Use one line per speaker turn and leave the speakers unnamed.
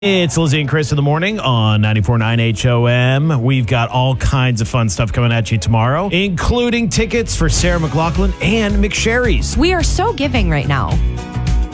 It's Lizzie and Chris in the morning on 94.9 HOM. We've got all kinds of fun stuff coming at you tomorrow, including tickets for Sarah McLachlan and McSherry's.
We are so giving right now.